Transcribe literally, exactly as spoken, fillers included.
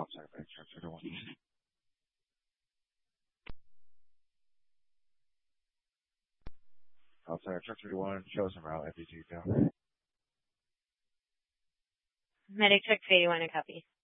Oh, sorry, back truck thirty-one. Oh, sorry, truck thirty-one, show us en route, F D G, go. Medic check eighty-one, a copy.